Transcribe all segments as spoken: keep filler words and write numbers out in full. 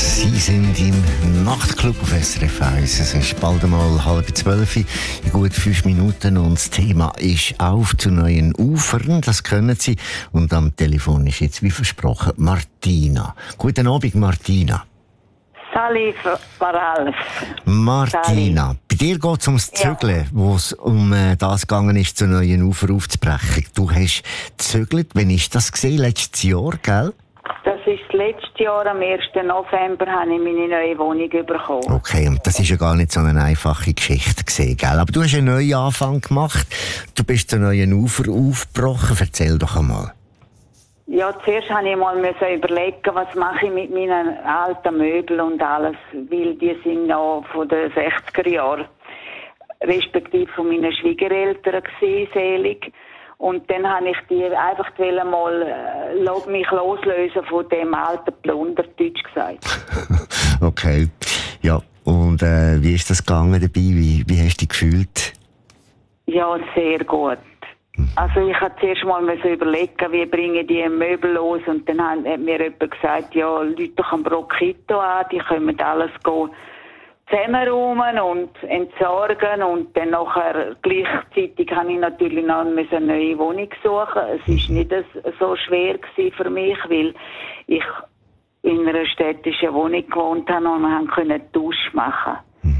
Sie sind im Nachtclub auf S R F eins. Es ist bald einmal halb zwölf, in gut fünf Minuten. Und das Thema ist «Auf zu neuen Ufern». Das können Sie. Und am Telefon ist jetzt, wie versprochen, Martina. Guten Abend, Martina. Sali Baralf. Martina, Sali. bei dir geht es ums Zügeln, ja. Wo es um äh, das gegangen ist, zu neuen Ufern aufzubrechen. Du hast gezügelt. Wann ist das gesehen? Letztes Jahr, gell? Das ist das letzte Jahr, am ersten November, habe ich meine neue Wohnung bekommen. Okay, und das ist ja gar nicht so eine einfache Geschichte gewesen, gell? Aber du hast einen neuen Anfang gemacht. Du bist zu neuen Ufer aufgebrochen. Erzähl doch einmal. Ja, zuerst musste ich mal überlegen, was mache ich mit meinen alten Möbeln und alles, weil die sind noch von den sechziger Jahren, respektive von meinen Schwiegereltern gewesen, selig. Und dann habe ich die einfach mal äh, mich loslösen von dem alten Plunder, deutsch gesagt. Okay. Ja, und äh, wie ist das gegangen dabei? Wie, wie hast du dich gefühlt? Ja, sehr gut. Also ich habe zuerst mal überlegen, wie bringe ich die Möbel los. Und dann hat mir jemand gesagt, ja, Leute doch am Brokito an, die können alles gehen. Zusammenräumen und entsorgen und dann nachher gleichzeitig habe ich natürlich noch eine neue Wohnung suchen. Es war nicht so schwer für mich, weil ich in einer städtischen Wohnung gewohnt habe und wir konnten einen Tausch machen.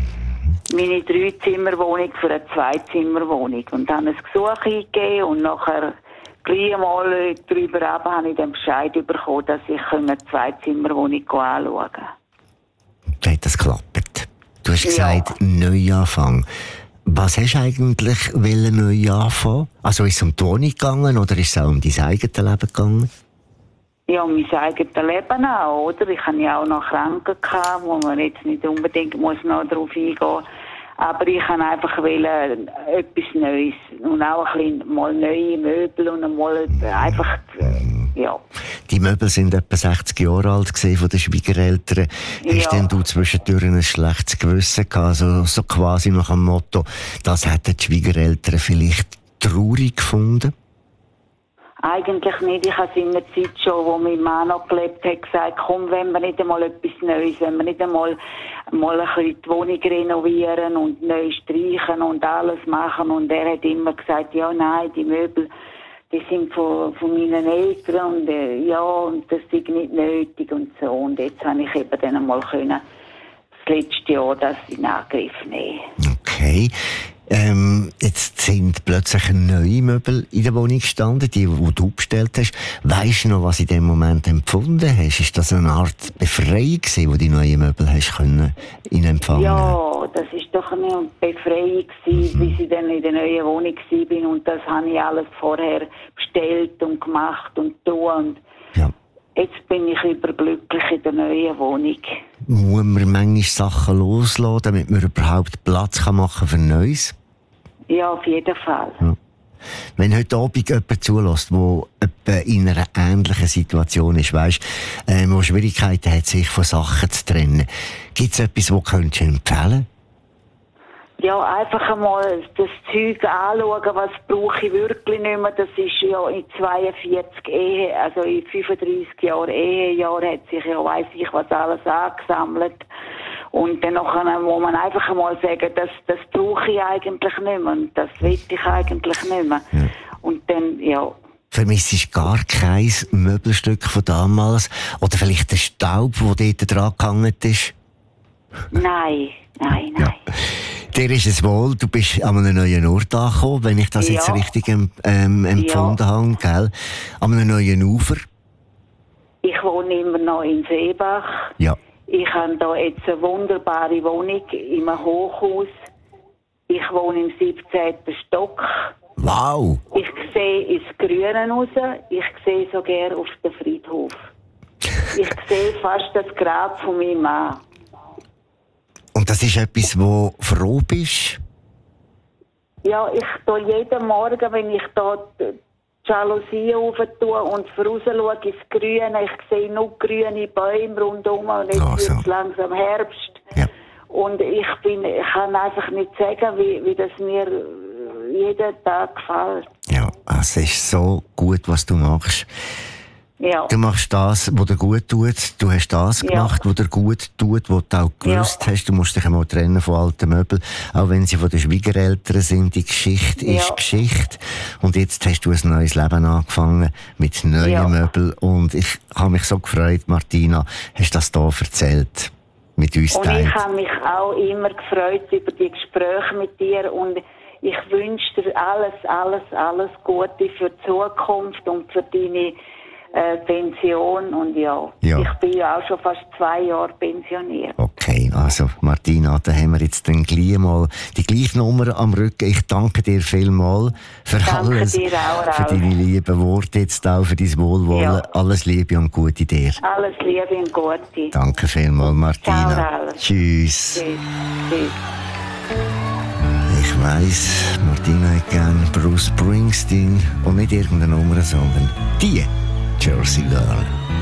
Meine Drei-Zimmer-Wohnung für eine Zwei-Zimmer-Wohnung und habe ein Gesuch eingegeben und nachher gleich mal darüber ab habe ich den Bescheid bekommen, dass ich eine Zwei-Zimmer-Wohnung anschauen kann. Wie hat das geklappt? Du hast gesagt, ja. Neuanfang. Was hast du eigentlich neu anfangen? Also ist es um die Wohnung gegangen oder ist es auch um dein eigenes Leben gegangen? Ja, um mein eigenes Leben auch, oder? Ich hatte ja auch noch Kranken gehabt, wo man jetzt nicht unbedingt muss noch darauf eingehen muss. Aber ich wollte einfach wollen, etwas Neues. Und auch ein bisschen mal neue Möbel und mal einfach, ja. Die Möbel sind etwa sechzig Jahre alt gewesen, von den Schwiegereltern. Ja. Hast denn du zwischendurch ein schlechtes Gewissen gehabt? Also, so quasi nach dem Motto, das hätten die Schwiegereltern vielleicht traurig gefunden? Eigentlich nicht. Ich habe es in der Zeit schon, wo mein Mann noch gelebt hat, gesagt, komm, wenn wir nicht einmal etwas Neues, wenn wir nicht einmal, mal ein bisschen die Wohnung renovieren und neu streichen und alles machen. Und er hat immer gesagt, ja, nein, die Möbel, die sind von, von meinen Eltern und äh, ja, und das ist nicht nötig und so. Und jetzt habe ich eben dann einmal können, das letzte Jahr das in Angriff nehmen. Okay. Ähm, jetzt sind plötzlich neue Möbel in der Wohnung gestanden, die, die du bestellt hast. Weisst du noch, was du in dem Moment empfunden hast? Ist das eine Art Befreiung gewesen, wo die neuen Möbel hast können in Empfang nehmen? Ja, das ist doch eine Befreiung gewesen, mhm. bis ich dann in der neuen Wohnung war. Und das habe ich alles vorher bestellt und gemacht und tun. Und ja. Jetzt bin ich überglücklich in der neuen Wohnung. Muss man manchmal Sachen loslassen, damit man überhaupt Platz machen kann für Neues? Ja, auf jeden Fall. Ja. Wenn heute Abend jemand zulässt, der in einer ähnlichen Situation ist, weisst, äh, wo Schwierigkeiten hat, sich von Sachen zu trennen, gibt es etwas, das könntest du empfehlen? Ja, einfach einmal das Zeug anschauen, was brauche ich wirklich nicht mehr. Das ist ja in zweiundvierzig Ehe, also in fünfunddreissig Jahren Ehejahr hat sich ja weiss ich was alles angesammelt. Und dann muss man einfach einmal sagen, das, das brauche ich eigentlich nicht mehr und das will ich eigentlich nicht mehr. Ja. Und dann, ja. Vermisst du gar kein Möbelstück von damals? Oder vielleicht der Staub, der dort dran gehangen ist? Nein, nein, nein. Ja. Dir ist es wohl, du bist an einem neuen Ort angekommen, wenn ich das ja. jetzt richtig ähm, empfunden ja. habe, gell? An einem neuen Ufer. Ich wohne immer noch in Seebach. Ja. Ich habe da jetzt eine wunderbare Wohnung in einem Hochhaus. Ich wohne im siebzehnten Stock. Wow! Ich sehe ins Grüne raus. Ich sehe so gerne auf den Friedhof. Ich sehe fast das Grab von meinem Mann. Und das ist etwas, wo du froh bist? Ja, ich tue jeden Morgen, wenn ich da die Jalousien rauf tue und voraus schaue ins Grüne, ich sehe nur grüne Bäume rundherum und jetzt oh, so. wird es langsam Herbst. Ja. Und ich, bin, ich kann einfach nicht sagen, wie, wie das mir jeden Tag gefällt. Ja, es ist so gut, was du machst. Ja. Du machst das, was dir gut tut. Du hast das Ja. gemacht, was dir gut tut, was du auch gewusst Ja. hast. Du musst dich einmal trennen von alten Möbeln, auch wenn sie von den Schwiegereltern sind. Die Geschichte Ja. ist Geschichte. Und jetzt hast du ein neues Leben angefangen mit neuen Ja. Möbeln. Und ich habe mich so gefreut, Martina, hast das hier erzählt. Mit uns Und teilt. ich habe mich auch immer gefreut über die Gespräche mit dir und ich wünsche dir alles, alles, alles Gute für die Zukunft und für deine äh, Pension und ja. Ja. Ich bin ja auch schon fast zwei Jahre pensioniert. Okay, also Martina, da haben wir jetzt dann gleich mal die gleiche Nummer am Rücken. Ich danke dir vielmals für Danke alles, dir auch, für Ralf. deine lieben Worte jetzt auch, für dein Wohlwollen. Ja. Alles Liebe und Gute dir. Alles Liebe und Gute. Danke vielmals, Martina. Ciao, Ralf. Tschüss. Tschüss. Tschüss. Ich weiss, Martina hat gern Bruce Springsteen und nicht irgendeine Nummer, sondern die Jersey Girl.